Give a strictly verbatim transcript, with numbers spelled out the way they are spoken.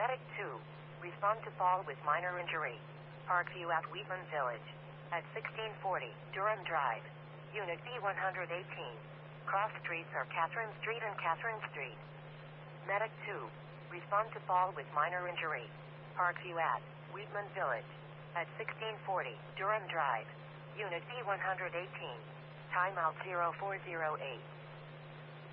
Medic two. Respond to fall with minor injury. Parkview at Wheatman Village. At sixteen forty, Durham Drive. Unit B one eighteen. Cross streets are Catherine Street and Catherine Street. Medic two. Respond to fall with minor injury. Parkview at Wheatman Village. At sixteen forty, Durham Drive. Unit B one eighteen. Timeout zero four zero eight.